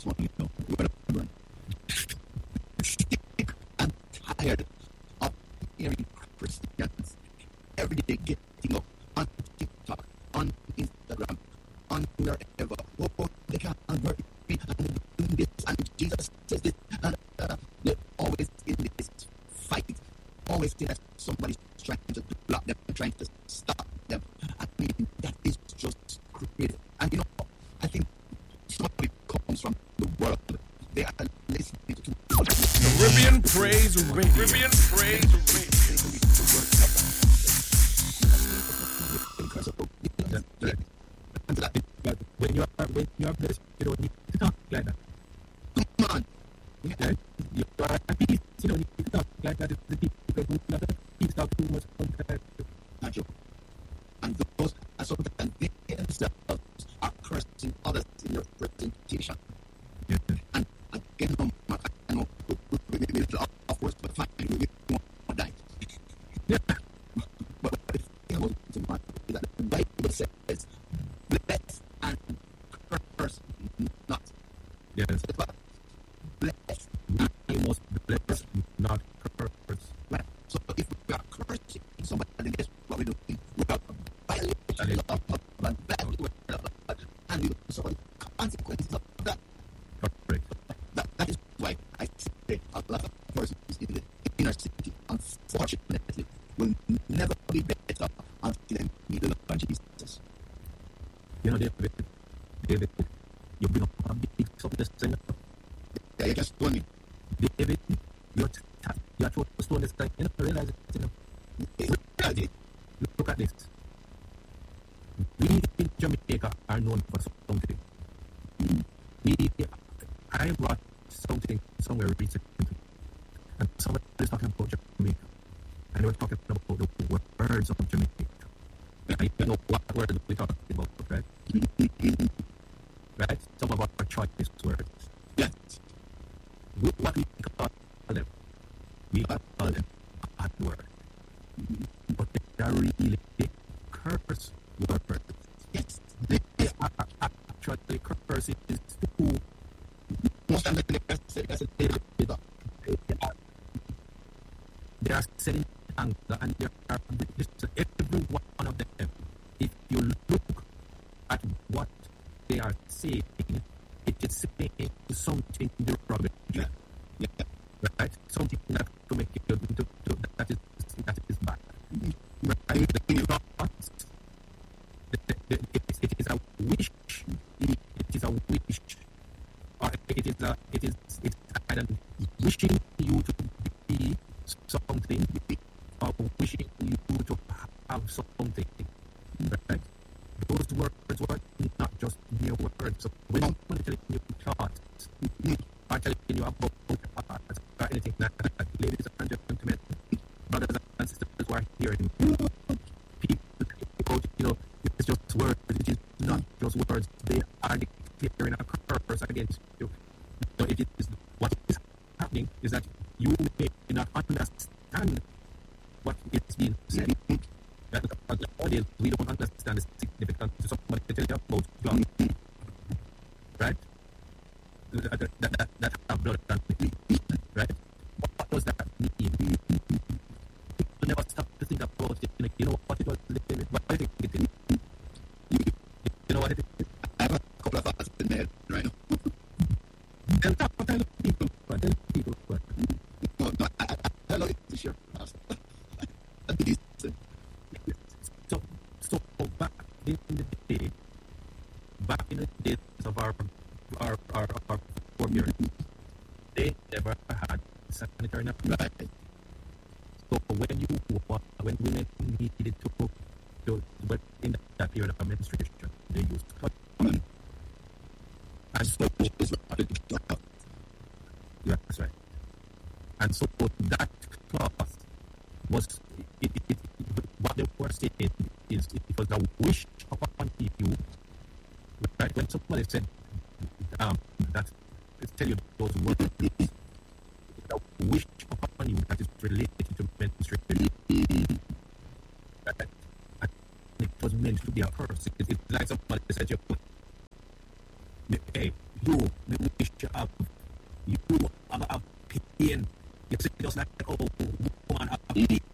one, whatever. Sick and tired of hearing Christians every day getting up on TikTok, on Instagram, on wherever. Oh, they can't work me and doing this, and Jesus says this, and they're always in this fight. Always think that somebody's trying to block them, trying to stop them. I mean, that is just crazy. And I think some of it comes from the world. They are listening to Caribbean Praise Radio. Caribbean Praise Radio. When you are blessed, you don't need to talk like that. Come on. Right? You are at peace, you don't need to talk like that. The people who not at peace talk too much sometimes. Not true. And those are sometimes they themselves are cursing others in their presentation. Yeah. And again, I know we of course, but fine, we won't die. Yeah. But the thing about it is that the Bible says, bless and curse not. Yes. Bless. You must bless, not curse. Right. So if we are cursing somebody, that's what we do. We are violating the law of God, and we suffer consequences of that. Correct. That is why I say a lot of persons in the inner city, unfortunately, will never be better until they meet the Lord Jesus. David, you bring up a big subject. Yeah, you just told me. David, you are throwing a stone this time. You don't realize it. Look at this. We in Jamaica are known for something. I brought something somewhere recently, and somebody was talking about Jamaica, and they were talking about the words of Jamaica. I don't know what word we're talking about, right? Right? Some of our choice words. Yes. What we call them? We call them bad words. But they are really curse words. Yes. They are actually curses who Most of the they are setting anger, and they are every one of them. If you look at what they are saying, it is saying something derogatory. Yeah. Right? Something that to make you that is bad. Right? It is a wish. It is a wish, or it is either wishing you to be something, or wishing you to have something. Right? Those words were not just mere words. So when someone is telling you thoughts, or telling you about thoughts, or anything like that, ladies and gentlemen, brothers and sisters who are hearing, people, it's just words. It is not just words. They are declaring a curse against you. So it is what is happening is that you may not understand what is being said. Nowadays, we don't understand the significance of somebody tell you about God. Right? That have blood and me. Right? What does that mean? People never stop to think about it. You know what it was? What do you think it is? You know what it is? I have a couple of thoughts in there right now. Tell people. No, I love it to share. So back in the days of our forebears, they never had sanitary napkins. Right. So when women needed to but in that period of menstruation, they used cotton. And so yeah, that's right. And so that cloth was what they were saying is it was a wish upon you. Right? When somebody said that tell you those words, a wish upon you that is related to menstruation. Right? And it was meant to be a curse. It's like somebody said, hey, you may wish to have, you have pain. You see, just like, oh, woman have pain.